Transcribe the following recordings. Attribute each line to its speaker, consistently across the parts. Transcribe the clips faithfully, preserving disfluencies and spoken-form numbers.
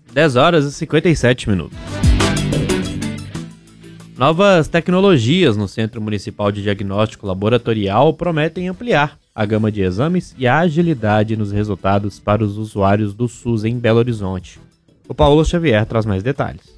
Speaker 1: dez horas e cinquenta e sete minutos. Novas tecnologias no Centro Municipal de Diagnóstico Laboratorial prometem ampliar a gama de exames e a agilidade nos resultados para os usuários do SUS em Belo Horizonte. O Paulo Xavier traz mais detalhes.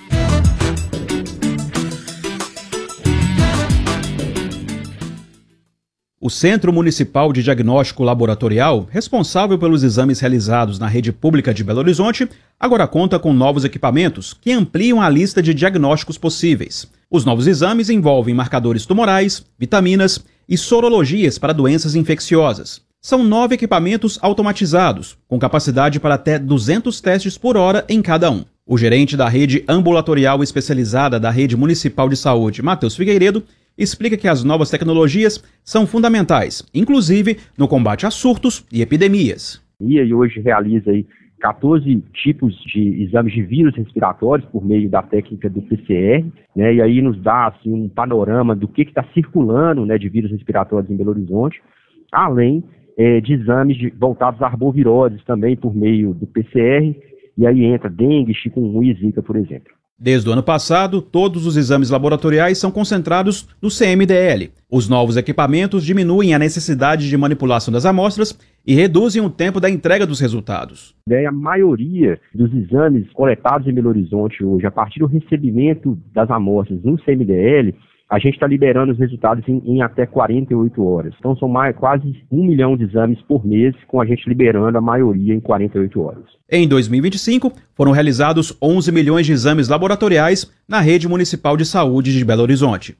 Speaker 2: O Centro Municipal de Diagnóstico Laboratorial, responsável pelos exames realizados na rede pública de Belo Horizonte, agora conta com novos equipamentos que ampliam a lista de diagnósticos possíveis. Os novos exames envolvem marcadores tumorais, vitaminas e sorologias para doenças infecciosas. São nove equipamentos automatizados, com capacidade para até duzentos testes por hora em cada um. O gerente da rede ambulatorial especializada da Rede Municipal de Saúde, Matheus Figueiredo, explica que as novas tecnologias são fundamentais, inclusive no combate a surtos e epidemias.
Speaker 3: E hoje realiza aí quatorze tipos de exames de vírus respiratórios por meio da técnica do P C R, né, e aí nos dá assim, um panorama do que está circulando, né, de vírus respiratórios em Belo Horizonte, além é, de exames de, voltados a arboviroses também por meio do P C R, e aí entra dengue, chikungunya e zika, por exemplo.
Speaker 2: Desde o ano passado, todos os exames laboratoriais são concentrados no C M D L. Os novos equipamentos diminuem a necessidade de manipulação das amostras e reduzem o tempo da entrega dos resultados.
Speaker 3: A maioria dos exames coletados em Belo Horizonte hoje, a partir do recebimento das amostras no C M D L, a gente está liberando os resultados em, em até quarenta e oito horas. Então são mais, quase um milhão de exames por mês, com a gente liberando a maioria em quarenta e oito horas.
Speaker 2: Em dois mil e vinte e cinco, foram realizados onze milhões de exames laboratoriais na Rede Municipal de Saúde de Belo Horizonte.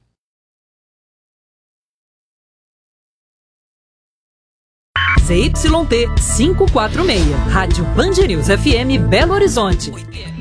Speaker 4: Z Y T quinhentos e quarenta e seis, Rádio Band News F M Belo Horizonte.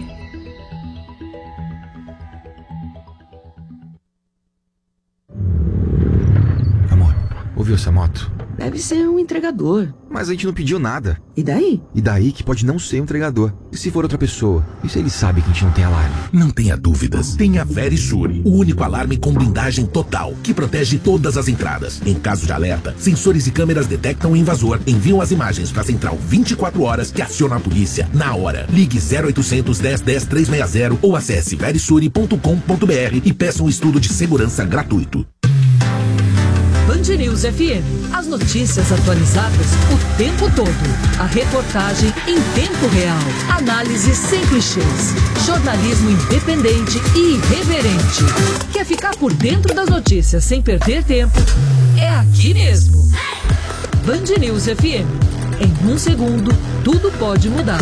Speaker 5: Ouviu essa moto?
Speaker 6: Deve ser um entregador.
Speaker 5: Mas a gente não pediu nada.
Speaker 6: E daí?
Speaker 5: E daí que pode não ser um entregador. E se for outra pessoa? E se ele sabe que a gente não tem alarme?
Speaker 7: Não tenha dúvidas. Tenha Verisure, o único alarme com blindagem total, que protege todas as entradas. Em caso de alerta, sensores e câmeras detectam o invasor, enviam as imagens para a central vinte e quatro horas, que aciona a polícia na hora. Ligue zero oitocentos, dez, dez, trezentos e sessenta ou acesse verisure ponto com ponto b r e peça um estudo de segurança gratuito.
Speaker 4: Band News F M. As notícias atualizadas o tempo todo. A reportagem em tempo real. Análise sem clichês. Jornalismo independente e irreverente. Quer ficar por dentro das notícias sem perder tempo? É aqui mesmo. Band News F M. Em um segundo, tudo pode mudar.